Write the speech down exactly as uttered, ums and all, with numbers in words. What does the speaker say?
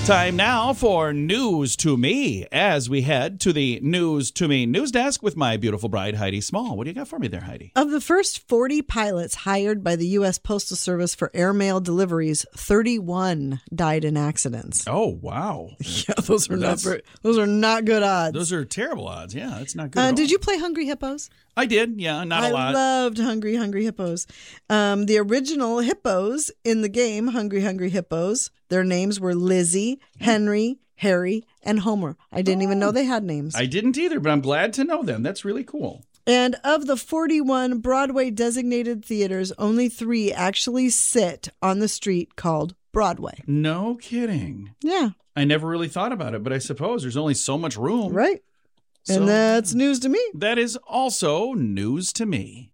Time now for News to Me as we head to the News to Me news desk with my beautiful bride, Heidi Small. What do you got for me there, Heidi? Of the first forty pilots hired by the U S Postal Service for airmail deliveries, thirty-one died in accidents. Oh, wow. Yeah, those are not That's- very, those are not good odds. Those are terrible odds. Yeah, that's not good Uh, at all. did you play Hungry Hippos? I did. Yeah, not a I lot. loved Hungry Hungry Hippos. Um, the original hippos in the game, Hungry Hungry Hippos, their names were Lizzie, Henry, Harry, and Homer. I didn't even know they had names. I didn't either, but I'm glad to know them. That's really cool. And of the forty-one Broadway designated theaters, only three actually sit on the street called Broadway. No kidding. Yeah, I never really thought about it, but I suppose there's only so much room. right. So And that's news to me. that is also news to me.